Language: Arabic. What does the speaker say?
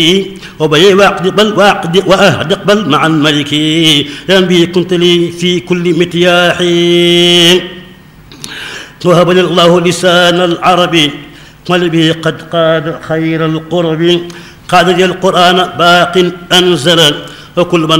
وبي وأهد اقبل مع الملك ينبي كنت لي في كل متياح وهب لي الله لسان العربي قلبي قد قاد خير القرب قاد لي القرآن باق أنزل وكل من